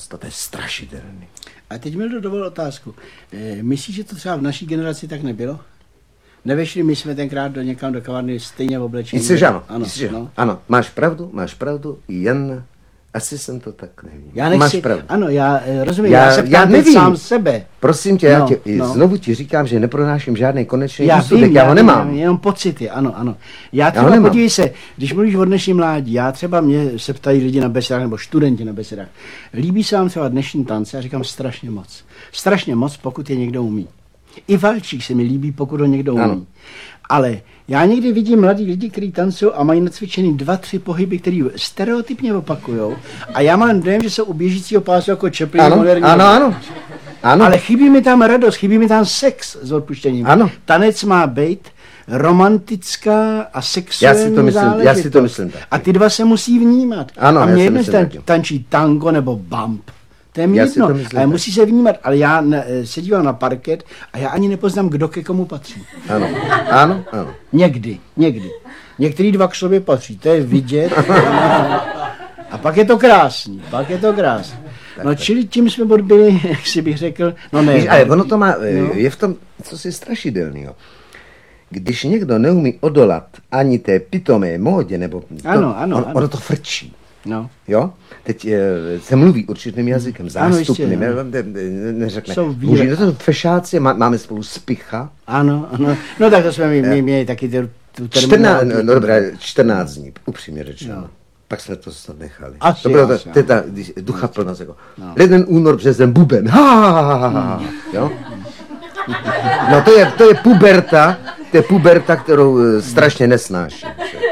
a to je strašidelný. A teď mi dovol otázku. Myslíš, že to třeba v naší generaci tak nebylo? Nevešli my jsme tenkrát do kavárny stejně v oblečení? Myslíš, že ano. Ano. Máš pravdu, jen asi jsem to tak neviděl. Já nechci, máš pravdu. Ano, já rozumím, já se ptám nevím. Sám sebe. Prosím tě, znovu ti říkám, že nepronáším žádný konečný úsudek, já ho nemám. Jenom pocity, ano. Já třeba, podívej se, když mluvíš o dnešní mládí, mě se ptají lidi na besedách, nebo studenti na besedách, líbí se vám třeba dnešní tance? Já říkám strašně moc. Strašně moc, pokud je někdo umí. I valčík se mi líbí, pokud ho někdo umí. Ano. Ale já někdy vidím mladí lidi, kteří tancují a mají nacvičený 2-3 pohyby, který stereotypně opakujou. A já mám dojem, že jsou u běžícího pásu jako Chaplin moderní. Ano. Ale chybí mi tam radost, chybí mi tam sex s odpuštěním. Ano. Tanec má být romantická a sexuální záležitost. Já si to myslím tak. A ty dva se musí vnímat. Ano, a mě jedno, tančí tango nebo bump. To je mi jedno, ale musí se vnímat. Ale já se dívám na parket a já ani nepoznám, kdo ke komu patří. Ano. Někdy. Některý dva k sobě patří, to je vidět. A pak je to krásný. No čili tím jsme odbyli, jak si bych řekl, Víš, ale ono to má, je v tom, co si strašidelného. Když někdo neumí odolat ani té pitomé módě, nebo ono to frčí. No. Jo? Teď se mluví určitým jazykem, zástupným, neřekne. Muži, to jsou fešáci, máme spolu spicha. Ano. No tak to jsme měli taky tu terminologii. 14 dní, upřímně řečeno. No. Pak jsme to snad nechali. Asi, to bylo ta ducha plnost, jako leden, únor, březen, buben. Jo? No to je puberta, kterou strašně nesnáším.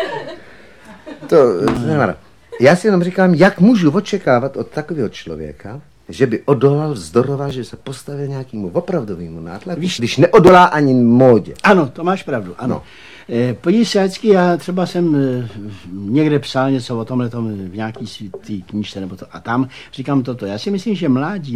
Já si jenom říkám, jak můžu očekávat od takového člověka, že by odolal, vzdoroval, že se postavil nějakému opravdovému nátlaku, když neodolá ani módě. Ano, to máš pravdu, ano. No. Podívej se, vždycky, já třeba jsem někde psal něco o tomhletom v nějaký tý knížce nebo to, a tam říkám toto. Já si myslím, že mládí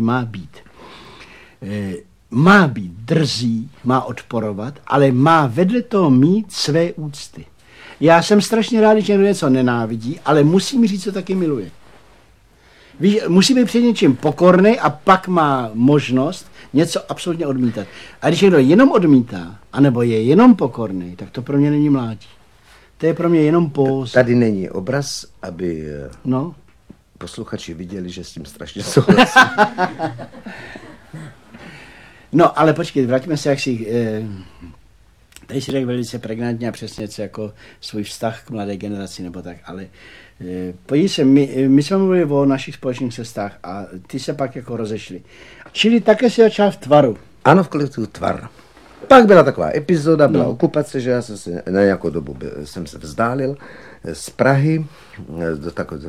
má být drzí, má odporovat, ale má vedle toho mít své úcty. Já jsem strašně rád, že někdo něco nenávidí, ale musí mi říct, co taky miluje. Víš, musí být před něčím pokorný a pak má možnost něco absolutně odmítat. A když někdo jenom odmítá, anebo je jenom pokorný, tak to pro mě není mládí. To je pro mě jenom póz. Tady není obraz, aby posluchači viděli, že s tím strašně souhlasí. No, ale počkej, vraťme se, jak si... Tady si řekl velice pregnantně a přesně něco jako svůj vztah k mladé generaci nebo tak, ale podívej se, my jsme mluvili o našich společných cestách a ty se pak jako rozešli. Čili také si začal v Tvaru. Ano, v kolektivu Tvar. Pak byla taková epizoda, byla okupace, že já jsem se na nějakou dobu jsem se vzdálil z Prahy do takového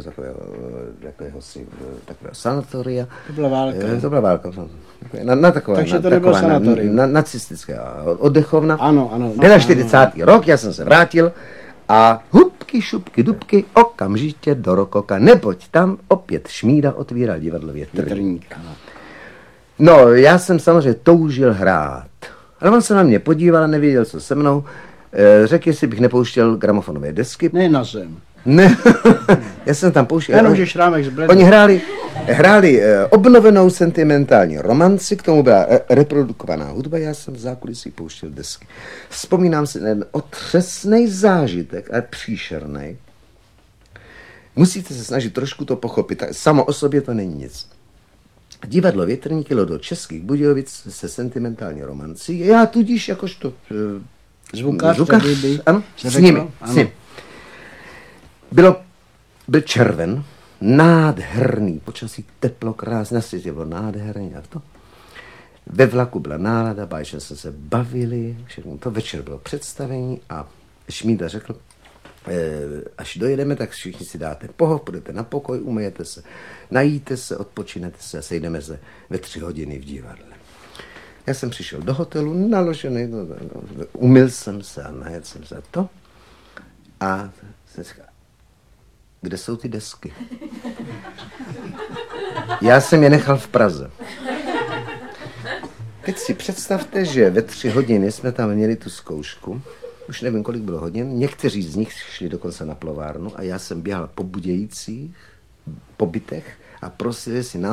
sanatoria. To byla válka. To byla válka. Takže to nebylo sanatorium. Nacistická oddechovna. Ano. 41. rok, já jsem se vrátil a hubky, šupky, dubky, okamžitě do Rokoka, neboť tam opět Šmída otvíral divadlo Větrník. No, já jsem samozřejmě toužil hrát. Ale on se na mě podíval, nevěděl, co se mnou. Řekl, jestli bych nepouštěl gramofonové desky. Ne na zem. Ne, já jsem tam pouštěl. Jenom, že Šrámek zbledl. Oni hráli obnovenou sentimentální romanci, k tomu byla reprodukovaná hudba, já jsem v zákulisí pouštěl desky. Vzpomínám si na otřesný zážitek, ale příšerný. Musíte se snažit trošku to pochopit, samo o sobě to není nic. Divadlo Větrník jelo do Českých Budějovic se sentimentální romancí. Já tudíž jakožto zvukař, ano, s ním. Byl červen, nádherný, počasí teplo, krásně, na světě bylo nádherný a to. Ve vlaku byla nálada, báječně jsme se bavili, všechno to, večer bylo představení a Šmída řekl, až dojedeme, tak všichni si dáte pohov, půjdete na pokoj, umyjete se, najíte se, odpočinete se a sejdeme se ve 3 hodiny v divadle. Já jsem přišel do hotelu, naložený, umyl jsem se a najedl jsem se to a jsem říkal, kde jsou ty desky? Já jsem je nechal v Praze. Teď si představte, že ve 3 hodiny jsme tam měli tu zkoušku, už nevím, kolik bylo hodin, někteří z nich šli dokonce na plovárnu a já jsem běhal po Budějcích, po bytech a prosili si